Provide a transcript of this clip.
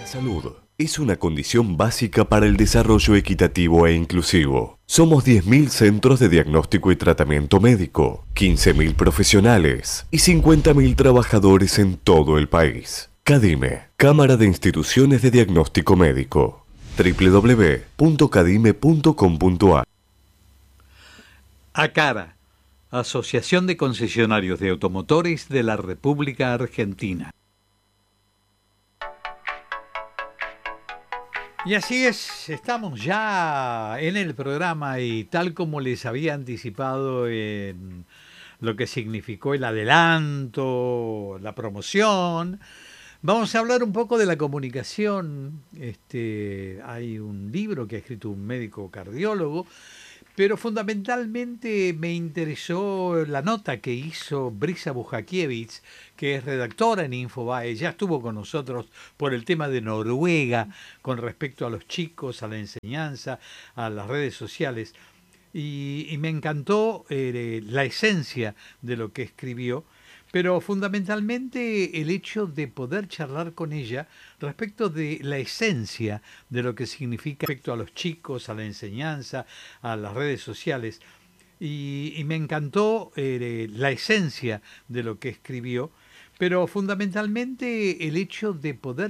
La salud es una condición básica para el desarrollo equitativo e inclusivo. Somos 10.000 centros de diagnóstico y tratamiento médico, 15.000 profesionales y 50.000 trabajadores en todo el país. CADIME, Cámara de Instituciones de Diagnóstico Médico. www.cadime.com.ar. ACARA, Asociación de Concesionarios de Automotores de la República Argentina. Y así es, estamos ya en el programa y tal como les había anticipado en lo que significó el adelanto, la promoción, vamos a hablar un poco de la comunicación. Hay un libro que ha escrito un médico cardiólogo, pero fundamentalmente me interesó la nota que hizo Brisa Bujakiewicz, que es redactora en Infobae. Ya estuvo con nosotros por el tema de Noruega con respecto a los chicos, a la enseñanza, a las redes sociales. Y me encantó la esencia de lo que escribió, pero fundamentalmente el hecho de poder charlar con ella respecto de la esencia de lo que significa respecto a los chicos, a la enseñanza, a las redes sociales. Y me encantó la esencia de lo que escribió, pero fundamentalmente el hecho de poder